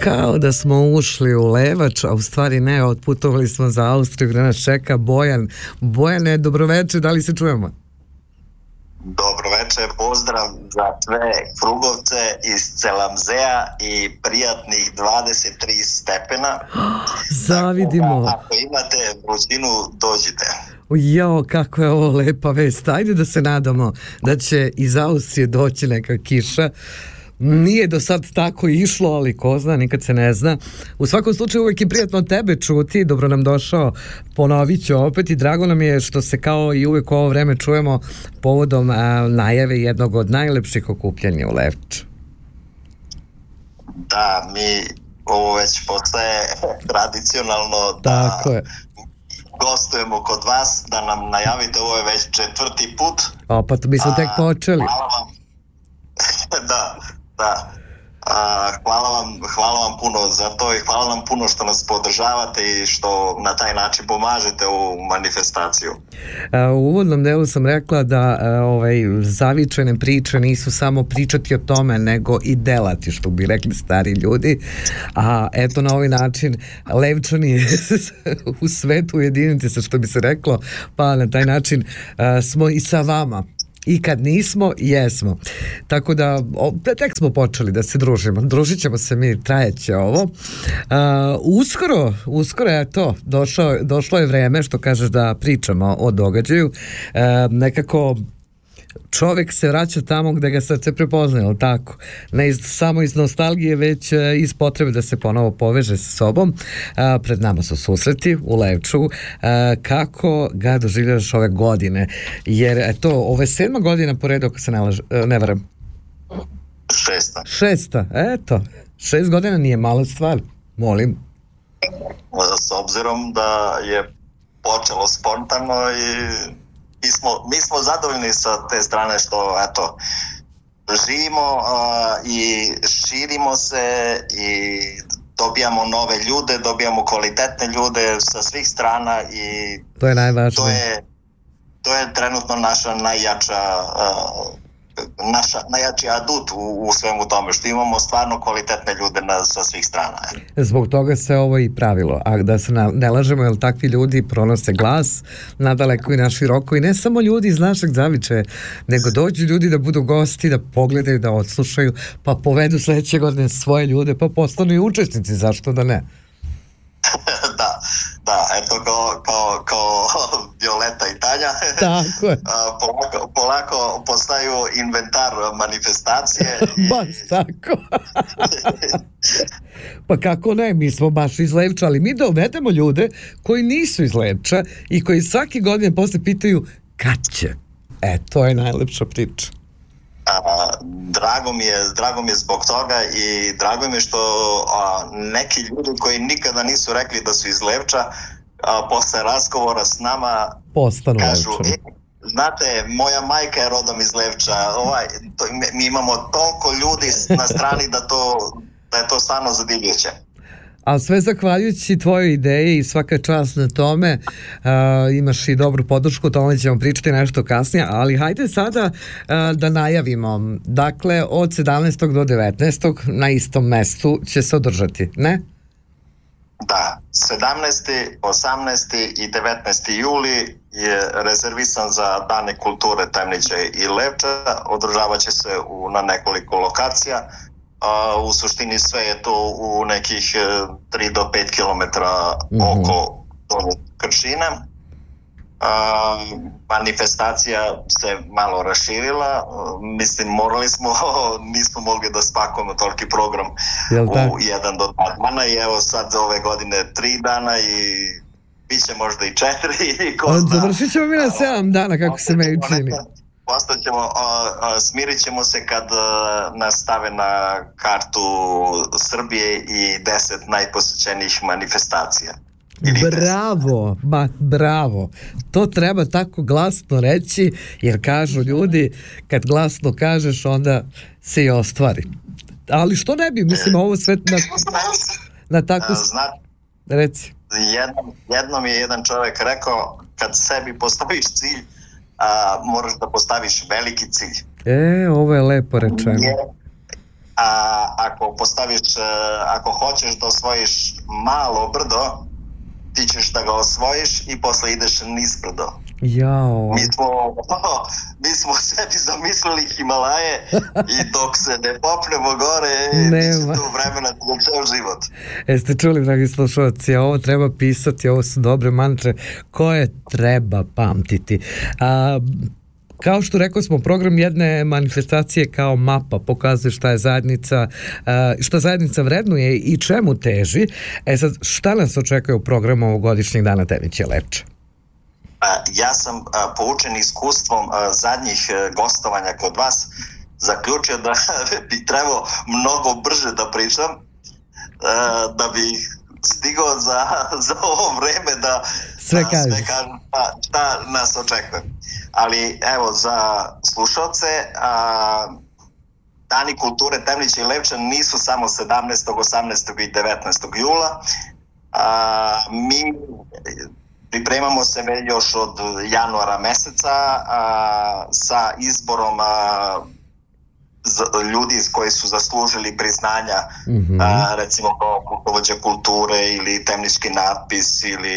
Kao da smo ušli u Levač, a u stvari ne, otputovali smo za Austriju gde nas čeka Bojan. Bojane, dobroveče, da li se čujemo? Dobroveče, pozdrav za sve Krugovce iz Celamzea i prijatnih 23 stepena. Zavidimo. Ako imate vrućinu, dođite. Jao, kako je ovo lepa vest. Ajde da se nadamo da će iz Austrije doći neka kiša. Nije do sad tako išlo, ali ko zna, nikad se ne zna. U svakom slučaju uvijek je prijatno tebe čuti, dobro nam došao, ponovit ću opet i drago nam je što se kao i uvijek u ovo vreme čujemo povodom najave jednog od najlepših okupljanja u Levču. Da, ovo već postaje tradicionalno da gostujemo kod vas, da nam najavite, ovo je već 4. put. Pa to mi smo tek počeli. Hvala vam. Da. Hvala vam puno za to i hvala vam puno što nas podržavate i što na taj način pomažete ovu manifestaciju. U uvodnom delu sam rekla da zavičajne priče nisu samo pričati o tome, nego i delati, što bi rekli stari ljudi. A eto, na ovaj način Levčani u svetu ujediniti se, što bi se reklo, pa na taj način smo i sa vama. I kad nismo, jesmo. Tako da, tek smo počeli da se družimo. Družit ćemo se mi, trajeće ovo. Uskoro je to. Došlo je vreme, što kažeš, da pričamo o događaju. Nekako čovjek se vraća tamo gde ga srce prepoznaje, ali tako? Ne samo iz nostalgije, već iz potrebe da se ponovo poveže sa sobom. Pred nama su susreti u Levču. Kako ga doživljaš ove godine? Jer eto, ovo je 7. godina po redu, ako se ne varam. 6. Eto, 6 godina nije mala stvar. Molim. S obzirom da je počelo spontano i mi smo zadovoljni sa te strane što eto, živimo i širimo se i dobijamo nove ljude, dobijamo kvalitetne ljude sa svih strana i to je najvažnije. To je trenutno naša najjači adut u svemu tome, što imamo stvarno kvalitetne ljude sa svih strana. Zbog toga se ovo i pravilo, a da se ne lažemo, jer takvi ljudi pronose glas nadaleko i na široko, i ne samo ljudi iz našeg zavičaja, nego dođu ljudi da budu gosti, da pogledaju, da odslušaju, pa povedu sledeće godine svoje ljude, pa postanu i učesnici, zašto da ne? Da, eto kao Violeta i Tanja. Tako je. Polako postaju inventar manifestacije. Baš tako. Pa kako ne, mi smo baš iz Levča, ali mi dovedemo ljude koji nisu iz Levča i koji svake godine posle pitaju kad će. To je najlepša priča. Drago mi je zbog toga i drago mi je što neki ljudi koji nikada nisu rekli da su iz Levča, posle razgovora s nama kažu, znate, moja majka je rodom iz Levča, mi imamo toliko ljudi na strani da je to stvarno zadivljuće. A sve zahvaljujući tvojoj ideji i svaka čast na tome, imaš i dobru podršku, o tome ćemo pričati nešto kasnije, ali hajde sada da najavimo. Dakle, od 17. do 19. na istom mestu će se održati, ne? Da, 17., 18. i 19. juli je rezervisan za Dane kulture Temnića i Levča, održavat će se na nekoliko lokacija. U suštini sve je to u nekih 3 do 5 kilometra oko Kršina. Manifestacija se malo raširila, mislim, nismo mogli da spakujemo toliki program u 1 do 2 dana i evo sad za ove godine 3 dana i bit će možda i 4. Završit ćemo mi na 7 dana, kako se meni čini. Smirit ćemo se kad nas stave na kartu Srbije i 10 najposećenijih manifestacija. Bravo. To treba tako glasno reći, jer kažu ljudi, kad glasno kažeš, onda se i ostvari. Ali što ne bi, mislim, ovo sve na tako... Reci. Jednom je jedan čovjek rekao, kad sebi postaviš cilj, moraš da postaviš veliki cilj. Ovo je lepo rečeno. a ako hoćeš da osvojiš malo brdo, ti ćeš da ga osvojiš i posle ideš nizbrdo. Jao. Mi smo sebi zamislili Himalaje i dok se ne popnemo gore, nema tu vremena za ceo život. Jeste čuli, dragi slušalci, ovo treba pisati, ovo su dobre mantre koje treba pamtiti. Kao što rekao smo, program jedne manifestacije kao mapa pokazuje šta je zajednica, šta zajednica vrednuje i čemu teži. Sad, šta nas očekuje u programu ovogodišnjeg Dana Temnića i Levča? Ja sam poučen iskustvom zadnjih gostovanja kod vas zaključio da bi trebao mnogo brže da pričam, da bi stigao za ovo vreme da sve kažem šta nas očekuje. Ali evo, za slušalce, Dani kulture Temnića i Levča nisu samo 17., 18. i 19. jula. Mi pripremamo se već još od januara meseca sa izborom ljudi koji su zaslužili priznanja, recimo kao putovođe kulture ili temnički natpis ili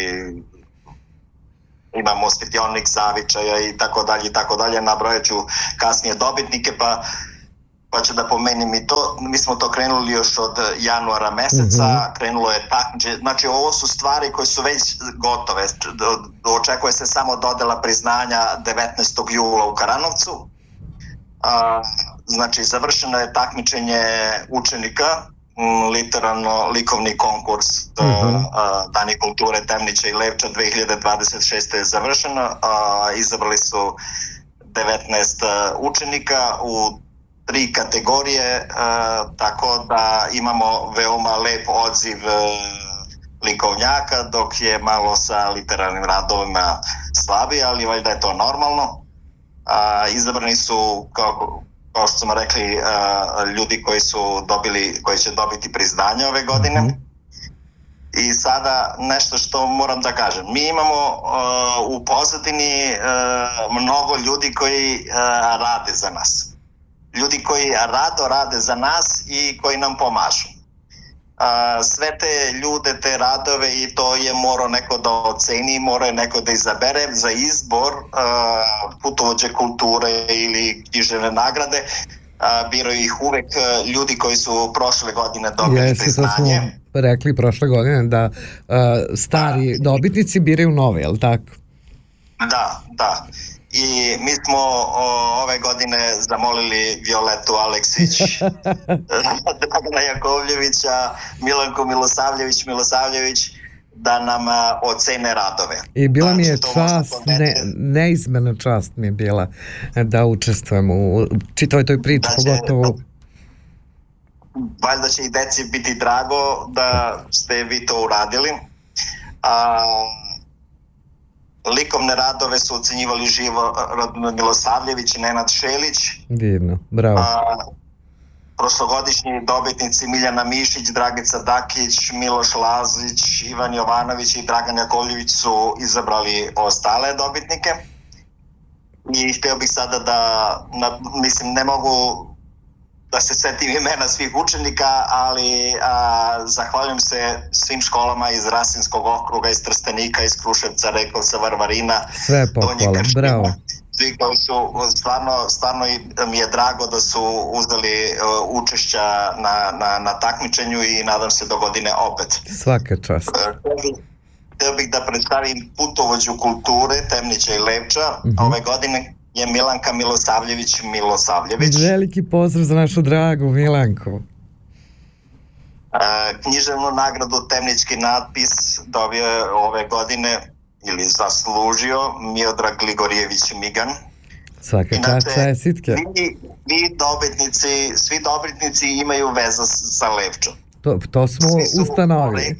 imamo svetionik zavičaja i tako dalje, nabrojat ću kasnije dobitnike, pa ću da pomenem i to. Mi smo to krenuli još od januara meseca, krenulo je takmičenje, znači ovo su stvari koje su već gotove, očekuje se samo dodela priznanja 19. jula u Karanovcu. Znači završeno je takmičenje učenika, literarno likovni konkurs Dani kulture Temnića i Levča 2026. je završeno. Izabrali su 19 učenika u 3 kategorije, tako da imamo veoma lep odziv likovnjaka, dok je malo sa literarnim radovima slabiji, ali valjda je to normalno. Izabrani su, kao što smo rekli, ljudi koji će dobiti priznanje ove godine. I sada nešto što moram da kažem. Mi imamo u pozadini mnogo ljudi koji rade za nas. Ljudi koji rado rade za nas i koji nam pomažu. Sve te ljude, te radove i to je morao neko da oceni, morao je neko da izabere za izbor putovođe kulture ili književne nagrade. Biraju ih uvek ljudi koji su prošle godine dobili priznanje. To smo rekli prošle godine da stari dobitnici biraju nove, je li tako? Da. I mi smo ove godine zamolili Violetu Aleksić, Dragana Jakovljevića, Milanku Milosavljević da nam ocene radove. I bila mi je čast, neizmerna čast mi je bila da učestvujem u čitavoj toj priči, pogotovo. Valjda će i deci biti drago da ste vi to uradili. Likovne radove su ocenjivali Živorad Milosavljević i Nenad Šelić. Divno, bravo. Prošlogodišnji dobitnici Miljana Mišić, Dragica Dakić, Miloš Lazić, Ivan Jovanović i Dragan Jakovljević su izabrali ostale dobitnike. I htio bih sada mislim, ne mogu da se setim imena svih učenika, ali zahvaljujem se svim školama iz Rasinskog okruga, iz Trstenika, iz Kruševca, Rekovca, Varvarina, sve pohvala, bravo. Svi koji su, stvarno mi je drago da su uzeli učešća na takmičenju i nadam se do godine opet. Svaka čast. Htio bih da predstavim putovođu kulture Temnića i Levča. Ove godine je Milanka Milosavljević. Veliki pozdrav za našu dragu Milanku. Književnu nagradu Temnički natpis dobio je ove godine ili zaslužio Miodrag Gligorijević Migan. Svaka čast, čestitke. Svi dobitnici imaju veza sa Levčom. To smo ustanovili.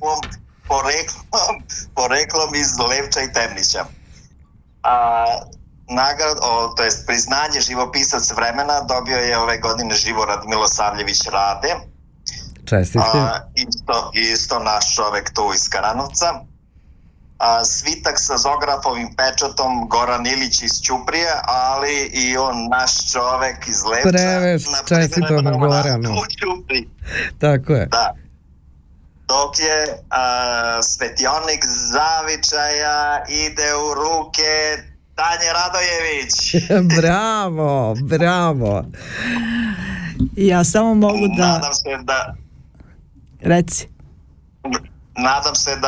Poreklom iz Levča i Temnića. To jest priznanje živopisac vremena dobio je ove godine Živorad Milosavljević Rade. Čestitke. Isto naš čovek tu iz Karanovca. svitak sa Zografovim pečatom Goran Ilić iz Ćuprije, ali i on naš čovek iz Levča. Preveš, čestito na Goranu. U Ćupriji. Tako je. Da. Dok je svetionik zavičaja ide u ruke Tanje Radojević. Bravo. Ja samo mogu da... Nadam se da... Reci. Nadam se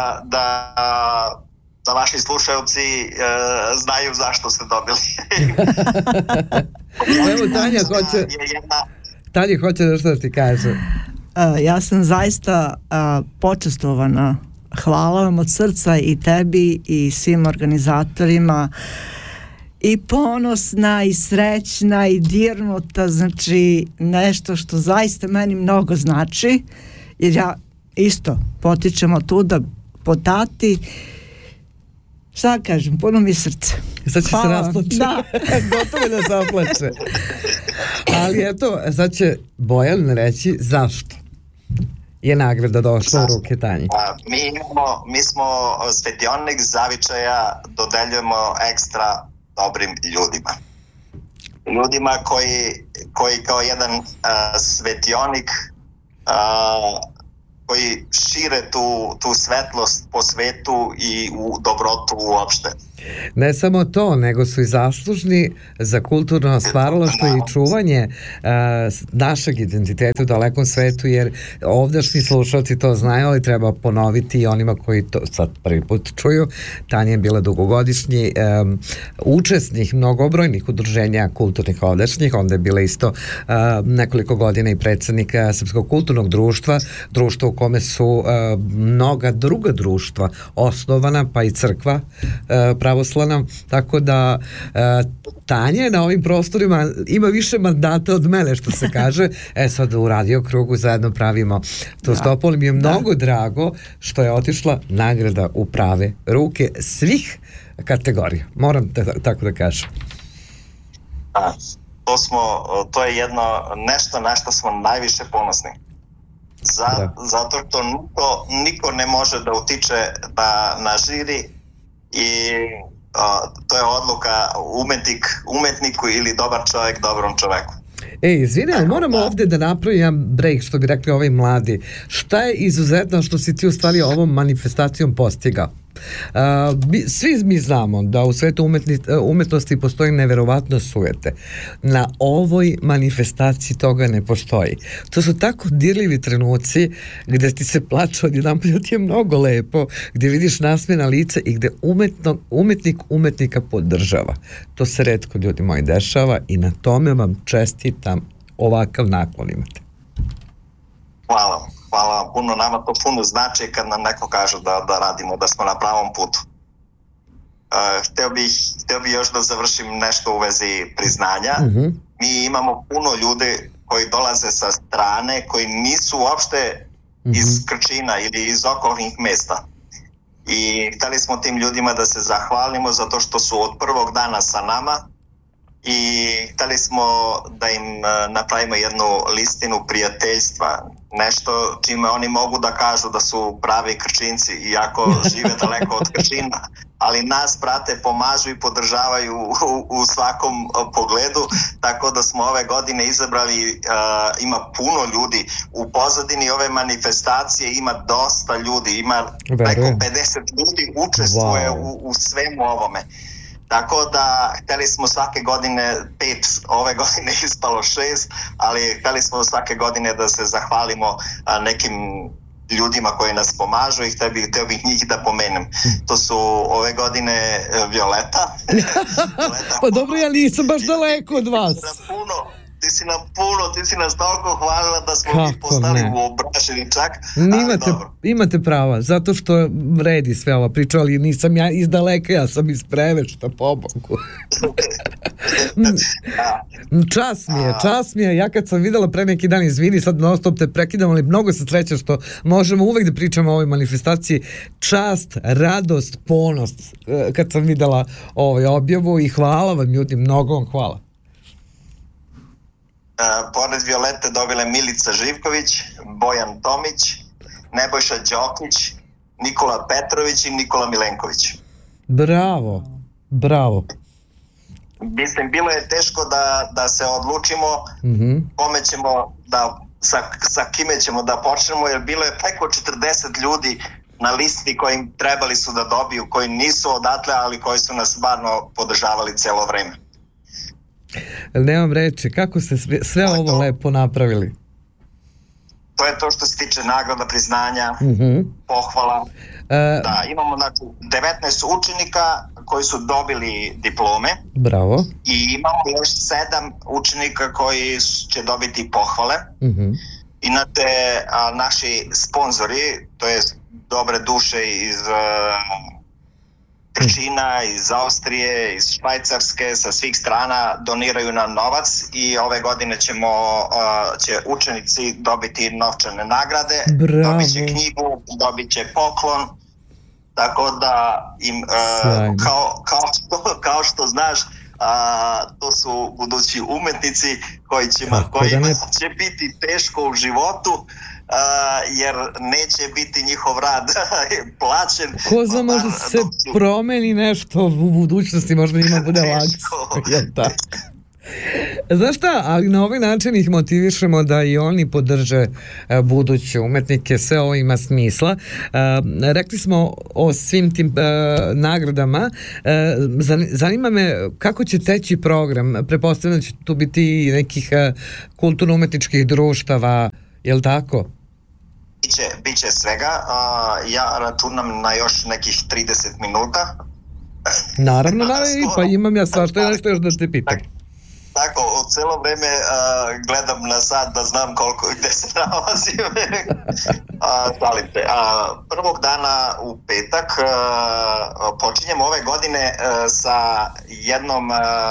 da vaši slušalci znaju zašto ste dobili. Evo Tanja hoće nešto da ti kaže. Ja sam zaista počastovana. Hvala vam od srca i tebi i svim organizatorima, i ponosna i srećna i dirnuta, znači nešto što zaista meni mnogo znači, jer ja isto potičem od tuda po tati. Šta kažem, puno mi srce. Sad će se rasplače. Da. Gotovo da zaplače. Ali eto, sad će Bojan reći zašto je nagrada došla u ruke Tanji. Mi smo svetionik zavičaja dodeljujemo ekstra dobrim ljudima. Ljudima koji kao jedan svetionik koji šire tu svetlost po svetu i u dobrotu uopšte. Ne samo to, nego su i zaslužni za kulturno stvaralaštvo i čuvanje našeg identiteta u dalekom svetu, jer ovdašnji slušalci to znaju, ali treba ponoviti i onima koji to sad prvi put čuju. Tanja je bila dugogodišnji učesnik mnogobrojnih udruženja kulturnih ovdašnjih, onda je bila isto nekoliko godina i predsjednika Srpskog kulturnog društva, društva u kome su mnoga druga društva osnovana, pa i crkva pravoslavna, tako da Tanja na ovim prostorima ima više mandata od mene, što se kaže. Sad u Radio Krugu zajedno pravimo to stopolo. Mi je mnogo drago što je otišla nagrada u prave ruke svih kategorija. Moram tako da kažem. To je nešto na što smo najviše ponosni. Zato što niko ne može da utiče na žiri i to je odluka umetniku ili dobar čovjek dobrom čoveku. Izvini, ali moramo ovdje da napravim jedan break, što bi rekli ovi mladi. Šta je izuzetno što si ti u stvari ovom manifestacijom postigao? Svi mi znamo da u svetu umetnosti postoji neverovatno sujete. Na ovoj manifestaciji toga ne postoji. To su tako dirljivi trenuci gdje ti se plače odjedan put, ti je mnogo lepo, gdje vidiš nasmijena lica i gdje umetnik umetnika podržava. To se retko, ljudi moji, dešava i na tome vam čestitam, ovakav naklon imate. Hvala vam puno, nama to puno znači kad nam neko kaže da radimo, da smo na pravom putu. Htio bih još da završim nešto u vezi priznanja. Mi imamo puno ljudi koji dolaze sa strane, koji nisu uopšte iz Krčina ili iz okolnih mesta. I hteli smo tim ljudima da se zahvalimo zato što su od prvog dana sa nama i hteli smo da im napravimo jednu listinu prijateljstva, nešto čime oni mogu da kažu da su pravi Krčinci, iako žive daleko od Krčina, ali nas prate, pomažu i podržavaju u svakom pogledu, tako da smo ove godine izabrali, ima puno ljudi u pozadini ove manifestacije, ima dosta ljudi, ima preko 50 ljudi učestvuje u svemu ovome. Tako da hteli smo svake godine 5, ove godine ispalo 6, ali hteli smo svake godine da se zahvalimo nekim ljudima koji nas pomažu i htio bih njih da pomenem. To su ove godine Violeta. Pa dobro, ja nisam baš daleko od vas. Ti si nas toliko hvalila da smo ih postali u obraženi čak. Imate prava, zato što vredi sve ova priča, ali nisam ja iz daleka, ja sam iz Prevešta, pobogu. Čast mi je, ja kad sam videla pre neki dan, izvini, sad non stop te prekidam, ali mnogo se sreća što možemo uvek da pričamo o ovoj manifestaciji. Čast, radost, ponos, kad sam videla objavu i hvala vam ljudi, mnogo vam hvala. Pored Violete dobile Milica Živković, Bojan Tomić, Nebojša Đokić, Nikola Petrović i Nikola Milenković. Bravo, bravo. Mislim, bilo je teško da se odlučimo kome ćemo sa kime ćemo da počnemo, jer bilo je preko 40 ljudi na listi koji trebali su da dobiju, koji nisu odatle, ali koji su nas stvarno podržavali celo vreme. Nemam reči, kako ste sve ovo lepo napravili? To je to što se tiče nagrada, priznanja, pohvala. Da, imamo 19 učenika koji su dobili diplome. Bravo. I imamo još 7 učenika koji će dobiti pohvale. Inače, naši sponzori, to je dobre duše iz Krčina, iz Austrije, iz Švajcarske, sa svih strana doniraju nam novac i ove godine će učenici dobiti novčane nagrade. Bravo. Dobit će knjigu, dobit će poklon, tako da im kao što znaš, to su budući umetnici kojima će biti teško u životu, jer neće biti njihov rad plaćen. Ko zna, možda se promeni nešto u budućnosti, možda njima bude lakše. Znaš šta, ali na ovaj način ih motivišemo da i oni podrže buduće umetnike, sve ovo ima smisla. Rekli smo o svim tim nagradama. Zanima me kako će teći program. Pretpostavljam da će tu biti nekih kulturno-umetničkih društava, je li tako? Biće svega. Ja računam na još nekih 30 minuta. Naravno, pa imam ja svašta nešto još da te pitam. Tako, celo vreme gledam na sat da znam koliko i gde se nalazim. Šalim te. Prvog dana u petak počinjemo ove godine sa jednom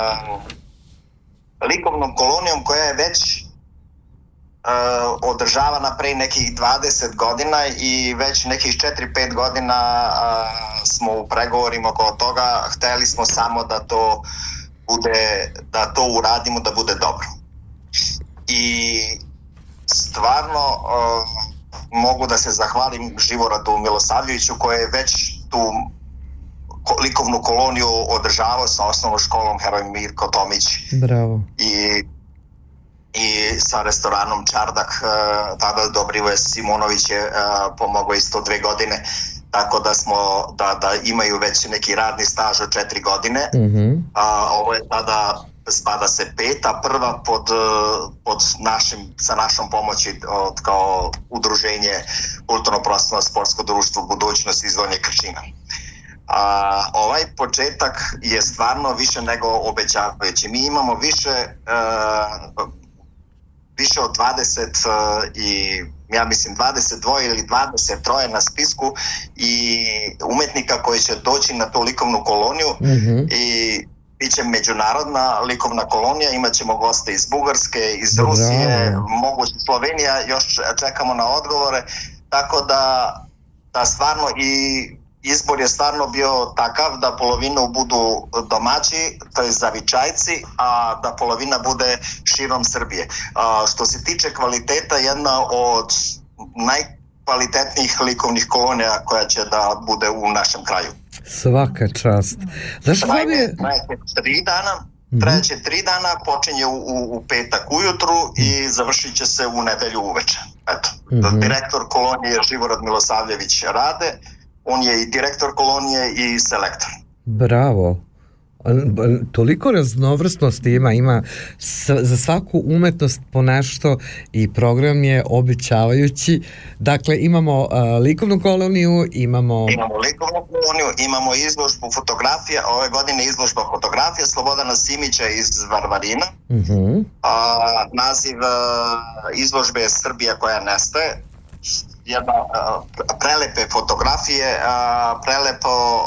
likovnom kolonijom koja je već održavana pre nekih 20 godina i već nekih 4-5 godina smo u pregovorima oko toga. Hteli smo samo da to uradimo da bude dobro. I stvarno mogu da se zahvalim Živoradu Milosavljeviću koji je već tu likovnu koloniju održavao sa osnovnom školom Heroj Mirko Tomić. Bravo. I sa restoranom Čardak, tada Dobrivoje Simonović je pomogao isto 2 godine. Tako da da imaju već neki radni staž od 4 godine. Ovo je tada, spada se 5, prva sa našom pomoći kao udruženje Kulturno-prosvetno sportsko društvo Budućnost iz Donje Krčina. Ovaj početak je stvarno više nego obećavajući. Mi imamo više od 20 i ja mislim 22 ili 23 na spisku i umetnika koji će doći na tu likovnu koloniju i bit će međunarodna likovna kolonija, imat ćemo goste iz Bugarske, iz Rusije, moguće Slovenija, još čekamo na odgovore, tako da stvarno i izbor je stvarno bio takav da polovinu budu domaći, to je Zavičajci, a da polovina bude širom Srbije. Što se tiče kvaliteta, jedna od najkvalitetnijih likovnih kolonija koja će da bude u našem kraju. Svaka čast. Trajeće 3 dana, počinje u petak ujutru i završit će se u nedelju uveče. Eto, direktor kolonije Živorad Milosavljević Rade, on je i direktor kolonije i selektor. Bravo. Toliko raznovrsnosti ima za svaku umetnost po nešto i program je obećavajući. Dakle, imamo likovnu koloniju, imamo likovnu koloniju, imamo izložbu fotografija, ove godine izložba fotografija Slobodana Simića iz Varvarina. Naziv izložbe je Srbija koja nestaje. Jedna prelepe fotografije, prelepo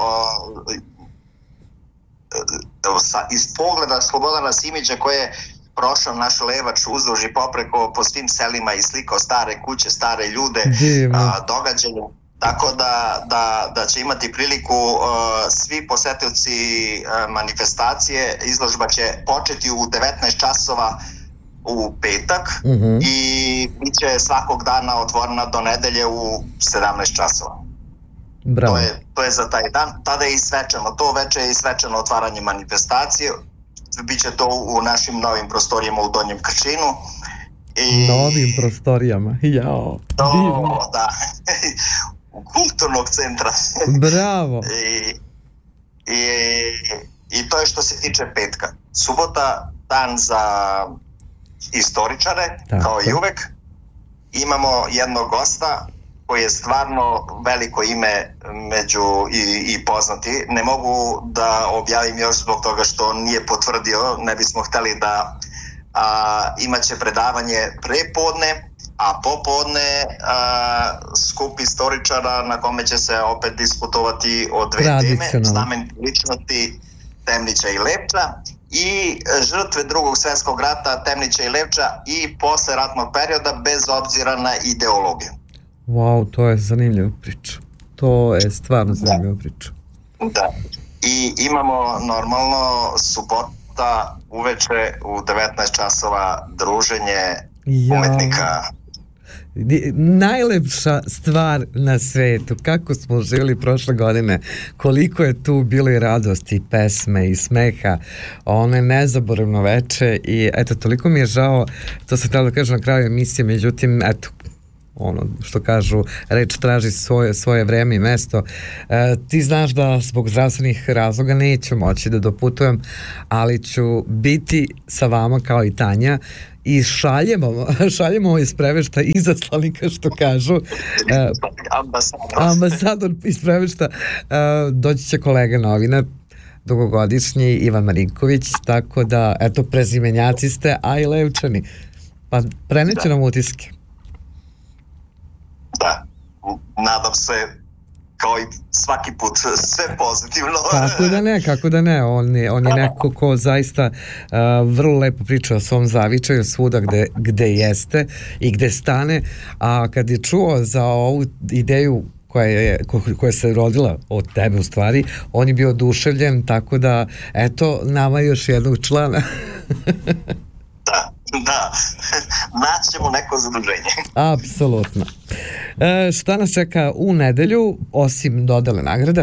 iz pogleda Slobodana Simića koji je prošao naš levač uzduž i popreko po svim selima i slikao stare kuće, stare ljude, događaje. Tako da će imati priliku svi posetioci manifestacije. Izložba će početi u 19 časova u petak i bit će svakog dana otvorena do nedelje u 17 časova. Bravo. To je za taj dan. Tada je i svečano, to veče je i svečano otvaranje manifestacije. Biće to u našim novim prostorijama u Donjem Krčinu. Novim prostorijama, jao, divno. Da, u kulturnog centra. Bravo. I to je što se tiče petka. Subota, dan za istoričare, kao i uvek. Imamo jednog gosta koji je stvarno veliko ime i poznati. Ne mogu da objavim još zbog toga što nije potvrdio, ne bismo hteli da imaće predavanje prepodne, a popodne skup istoričara na kome će se opet diskutovati o dve teme, znamen ličnosti Temnića i Lepča i žrtve Drugog svjetskog rata Temnića i Lepča i posle ratnog perioda bez obzira na ideologiju. Wow, to je zanimljiva priča. To je stvarno zanimljiva priča. Da. I imamo normalno subota uveče u 19 časova druženje umetnika. Najlepša stvar na svetu, kako smo živjeli prošle godine, koliko je tu bilo i radosti, pesme i smeha, ono je nezaboravno veče i eto, toliko mi je žao, to sam htjela da kažem na kraju emisije, međutim, eto, ono što kažu, reč traži svoje vreme i mesto. Ti znaš da zbog zdravstvenih razloga neću moći da doputujem, ali ću biti sa vama kao i Tanja i šaljemo iz Prevešta izaslanika, što kažu. Ambasador iz Prevešta. Doći će kolega novinar, dugogodišnji Ivan Marinković, tako da, eto, prezimenjaci ste, a i Levčani. Pa preneće nam utiske. Da, nadam se kao i svaki put sve pozitivno. Kako da ne, on je neko ko zaista vrlo lepo priča o svom zavičaju svuda gde jeste i gde stane, a kad je čuo za ovu ideju koja se rodila od tebe u stvari, on je bio oduševljen, tako da eto, nama još jednog člana. Da, naćemo neko zadruženje. Apsolutno. Šta nas čeka u nedelju, osim dodele nagrada?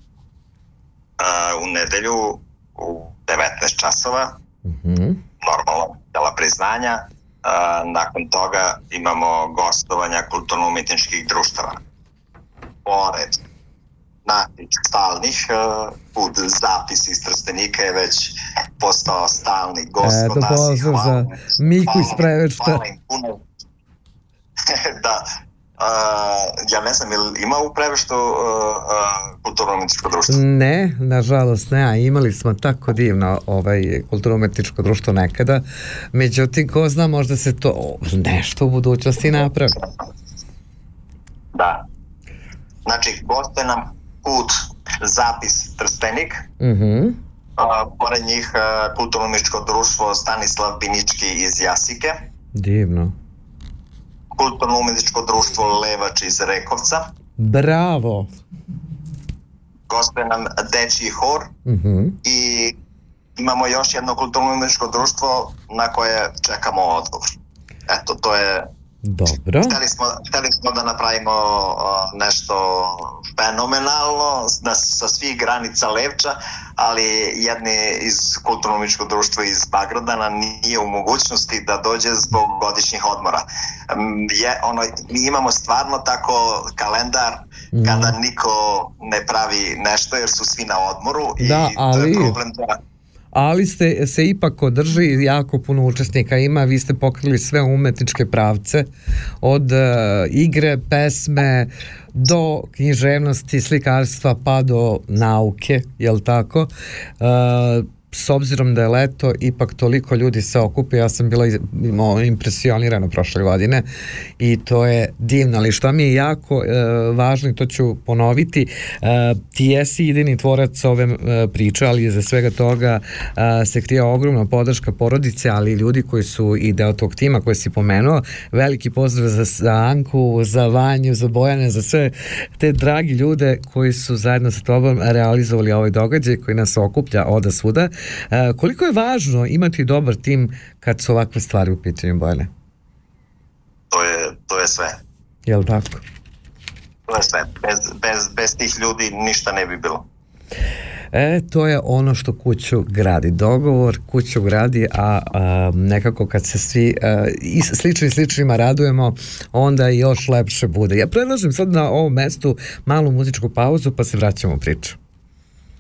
U nedelju u 19 časova, normalno, dela priznanja. Nakon toga imamo gostovanja kulturno-umetničkih društava. Pored naših stalnih, Put zapis iz Trstenika je već postao stalni gost kod nas. Pozdrav za Miku iz Prevešta. Hvala im puno. Da. Ja ne znam, ima u Preveštu kulturno-umetničko društvo? Ne, nažalost ne, a imali smo tako divno kulturno-umetničko društvo nekada, međutim, ko zna, možda se to nešto u budućnosti napravi. Da. Znači, gostuje nam Put zapis Trstenik, pored njih kulturno-umetničko društvo Stanislav Binički iz Jasike. Divno. Kulturno-umetničko društvo Levač iz Rekovca. Bravo. Gostuje nam Dečiji hor i imamo još jedno kulturno-umetničko društvo na koje čekamo odgovor. Eto, to je... Dobro. Hteli smo da napravimo nešto fenomenalno sa svih granica Levča, ali jedni iz kulturno-umetničkog društva iz Bagradana nije u mogućnosti da dođe zbog godišnjih odmora. Mi imamo stvarno tako kalendar kada niko ne pravi nešto jer su svi na odmoru i to je problem da... Ali se ipak održi, jako puno učesnika ima, vi ste pokrili sve umetničke pravce, od igre, pesme, do književnosti, slikarstva, pa do nauke, jel tako? S obzirom da je leto, ipak toliko ljudi se okupi, ja sam bila impresionirana prošle godine i to je divno, ali što mi je jako važno i to ću ponoviti, ti jesi idejni tvorac ove priče, ali iza svega toga se krije ogromna podrška porodice, ali i ljudi koji su i deo tog tima koje si pomenuo. Veliki pozdrav za Anku, za Vanju, za Bojane, za sve te dragi ljude koji su zajedno sa tobom realizovali ovaj događaj koji nas okuplja oda svuda. Koliko je važno imati dobar tim kad su ovakve stvari u pitanju, Bojane? To je sve. Jel tako? To je sve. Bez tih ljudi ništa ne bi bilo. To je ono što kuću gradi. Dogovor kuću gradi, a nekako kad se svi sličnima radujemo, onda još lepše bude. Ja predlažem sad na ovom mestu malu muzičku pauzu, pa se vraćamo u priču.